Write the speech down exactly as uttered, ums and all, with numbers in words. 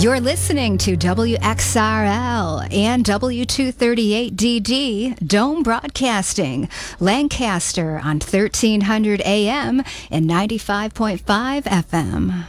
You're listening to W X R L and W two thirty-eight D D, Dome Broadcasting, Lancaster on thirteen hundred A M and ninety-five point five F M.